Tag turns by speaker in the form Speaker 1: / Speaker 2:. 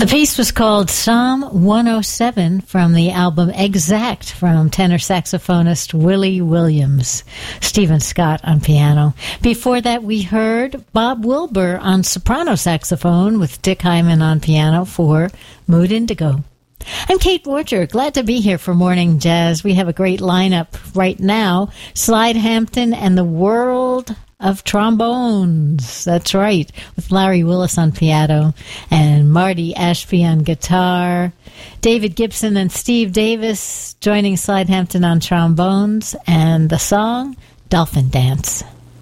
Speaker 1: The piece was called Psalm 107 from the album Exact from tenor saxophonist Willie Williams. Stephen Scott on piano. Before that, we heard Bob Wilbur on soprano saxophone with Dick Hyman on piano for Mood Indigo. I'm Kate Borger. Glad to be here for Morning Jazz. We have a great lineup right now. Slide Hampton and the World of Trombones. That's right, with Larry Willis on piano and Marty Ashby on guitar. David Gibson and Steve Davis joining Slide Hampton on trombones, and the song Dolphin Dance.